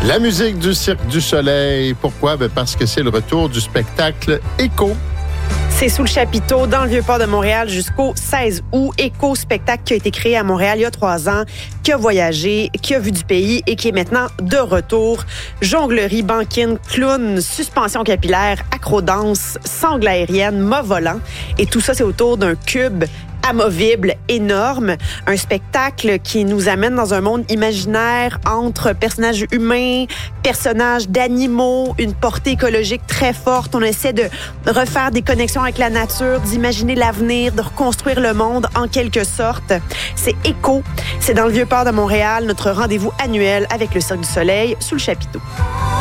La musique du Cirque du Soleil. Pourquoi? Parce que c'est le retour du spectacle Écho. C'est sous le chapiteau dans le Vieux-Port de Montréal jusqu'au 16 août. Écho, spectacle qui a été créé à Montréal il y a 3 ans, qui a voyagé, qui a vu du pays et qui est maintenant de retour. Jonglerie, banquine, clown, suspension capillaire, acrodance, sangle aérienne, mât volant. Et tout ça, c'est autour d'un cube amovible, énorme. Un spectacle qui nous amène dans un monde imaginaire entre personnages humains, personnages d'animaux, une portée écologique très forte. On essaie de refaire des connexions avec la nature, d'imaginer l'avenir, de reconstruire le monde en quelque sorte. C'est Écho. C'est dans le Vieux-Port de Montréal, notre rendez-vous annuel avec le Cirque du Soleil sous le chapiteau.